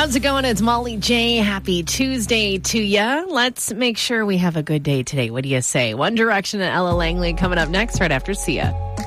How's it going? It's Molly J. Happy Tuesday to ya. Let's make sure we have a good day today. What do you say? One Direction and Ella Langley coming up next right after Sia.